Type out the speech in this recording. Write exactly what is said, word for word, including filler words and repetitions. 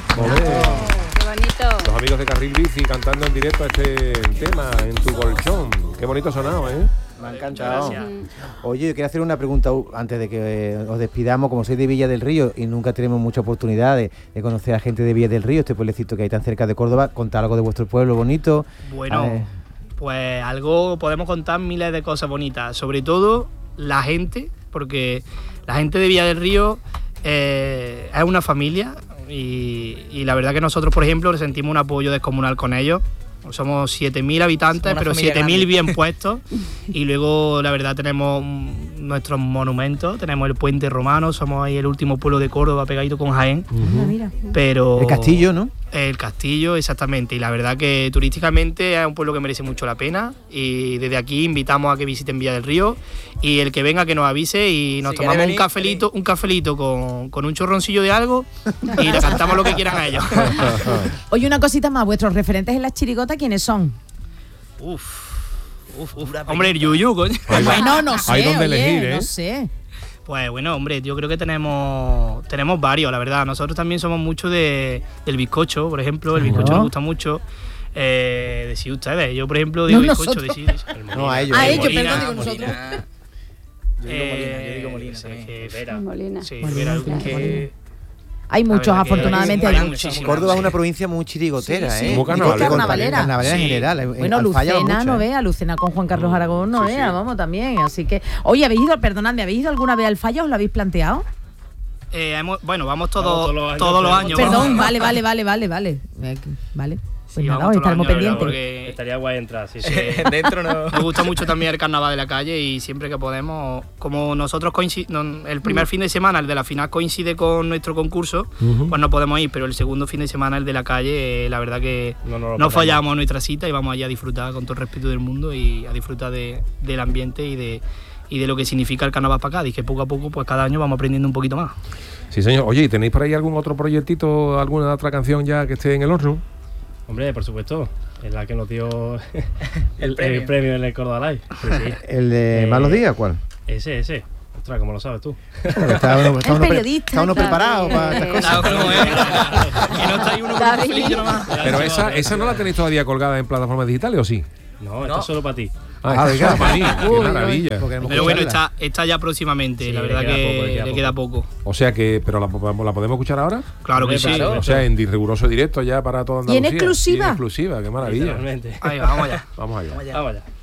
Olé. Qué bonito. Los amigos de Carril Bici cantando en directo este tema en tu colchón. Qué bonito sonado, ¿eh? Me ha encantado. Oye, yo quería hacer una pregunta uh, antes de que os despidamos. Como sois de Villa del Río y nunca tenemos mucha oportunidad de, de conocer a gente de Villa del Río, este pueblecito que hay tan cerca de Córdoba, contar algo de vuestro pueblo bonito. Bueno, Eh, pues algo podemos contar miles de cosas bonitas, sobre todo la gente, porque la gente de Villa del Río eh, es una familia y, y la verdad que nosotros, por ejemplo, sentimos un apoyo descomunal con ellos. Somos siete mil habitantes, pero siete mil bien puestos. Y luego, la verdad, tenemos nuestros monumentos. Tenemos el Puente Romano. Somos ahí el último pueblo de Córdoba pegadito con Jaén. uh-huh. Mira. Pero El castillo, ¿no? El castillo, exactamente. Y la verdad que turísticamente es un pueblo que merece mucho la pena. Y desde aquí invitamos a que visiten Villa del Río. Y el que venga que nos avise y nos Si tomamos venir, un cafelito, un cafelito con, con un chorroncillo de algo y le cantamos lo que quieran a ellos. Oye, una cosita más, vuestros referentes en las chirigotas, ¿quiénes son? Uf, uf, uf. Hombre, el Yuyu, coño. Bueno, no sé, hay donde oye, elegir, ¿eh? no sé. Pues bueno, hombre, yo creo que tenemos tenemos varios, la verdad. Nosotros también somos mucho de, del bizcocho, por ejemplo. El bizcocho No. nos gusta mucho. Eh, decid ustedes, yo por ejemplo digo No, bizcocho, nosotros. decid. No, a ellos. A eh, ellos, Molina, perdón, digo Molina. nosotros. Yo digo Molina, yo digo Eh, Molina. sí, también. que- Vera. Molina. Sí, Molina, Vera, claro, que- Molina. Hay La muchos, verdad que afortunadamente hay hay muchos. muchos. Córdoba es una provincia muy chirigotera, Sí, sí, ¿eh? sí. Muy carnavalera. Carnavalera. Carnavalera en Sí. general. en Bueno, Alfaya va Lucena, mucho, no ¿eh? vea, Lucena con Juan Carlos Aragón, no Sí, vea, sí. vamos también. Así que, oye, ¿habéis ido, perdonadme, ¿habéis ido alguna vez al Falla? ¿Os lo habéis planteado? Eh, hemos- bueno, vamos Vamos todos todos los años, todos los pero- años. Perdón, vamos. vale, vale, vale, vale, vale. Eh, Vale. Pues Sí, nada, vamos hoy todos los estaremos años, la verdad, pendientes. porque Estaría guay entrar, sí, sí. Dentro no. nos gusta mucho también el carnaval de la calle y siempre que podemos, como nosotros coincidimos, el primer fin de semana, el de la final coincide con nuestro concurso, Ujú. pues no podemos ir, pero el segundo fin de semana, el de la calle, eh, la verdad que No, no lo no perdemos. fallamos nuestra cita y vamos allá a disfrutar con todo el respeto del mundo y a disfrutar de, del ambiente y de, y de lo que significa el carnaval para Cádiz, que poco a poco, pues cada año vamos aprendiendo un poquito más. Sí, señor. Oye, ¿y tenéis por ahí algún otro proyectito, alguna otra canción ya que esté en el horno? Hombre, por supuesto. Es la que nos dio el, El el premio. premio en el Córdoba Live. Sí, sí. ¿El de Eh, Malos Días? ¿Cuál? Ese, ese. Ostras, ¿cómo lo sabes tú? Está uno, está Es uno pre- periodista, está uno claro. preparado para estas cosas. Claro, como es. Que no está ahí uno con un David. cafelillo nomás. Pero esa, esa no la tenéis todavía colgada en plataformas digitales, ¿o sí? No, esto No. es solo para ti. Ah, venga. esta para mí. Uy, Qué uy, maravilla. porque queremos Pero bueno, escucharla. está, está ya próximamente, Sí, la le verdad queda que poco, le queda le queda poco. O sea que, pero la, la podemos escuchar ahora. Claro que sí. Claro. O sea, en di- riguroso directo ya para toda ¿Y en Andalucía. exclusiva? Y en exclusiva, qué maravilla. Literalmente. Ahí va, vamos allá. Vamos allá. Vamos allá. Vamos allá.